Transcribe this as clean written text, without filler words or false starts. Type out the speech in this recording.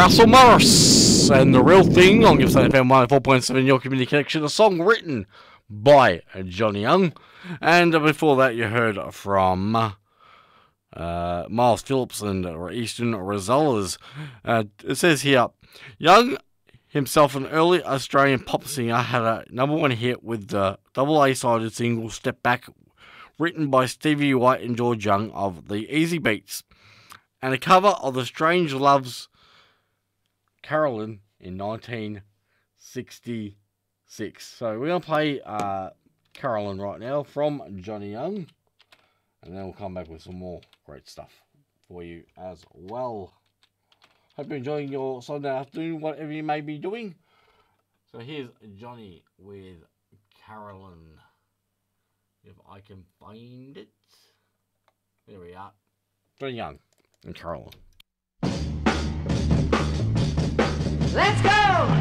Russell Morris and The Real Thing on Gippsland FM 104.7, your community connection, a song written by Johnny Young. And before that, you heard from Miles Phillips and Eastern Rosellas. It says here, Young, himself an early Australian pop singer, had a #1 hit with the double A-sided single Step Back, written by Stevie White and George Young of the Easy Beats, and a cover of The Strange Loves Carolyn in 1966. So we're going to play Carolyn right now from Johnny Young, and then we'll come back with some more great stuff for you as well. Hope you're enjoying your Sunday afternoon, whatever you may be doing. So here's Johnny with Carolyn. If I can find it. There we are. Johnny Young and Carolyn. Let's go!